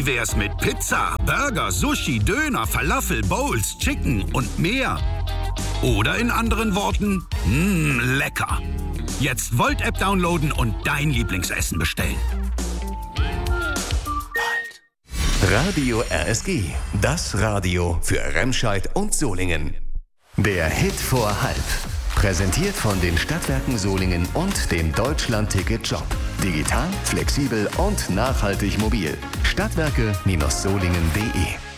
Wie wär's mit Pizza, Burger, Sushi, Döner, Falafel, Bowls, Chicken und mehr? Oder in anderen Worten, lecker. Jetzt Volt-App downloaden und dein Lieblingsessen bestellen. Radio RSG, das Radio für Remscheid und Solingen. Der Hit vor halb. Präsentiert von den Stadtwerken Solingen und dem Deutschland-Ticket-Job. Digital, flexibel und nachhaltig mobil. Stadtwerke-solingen.de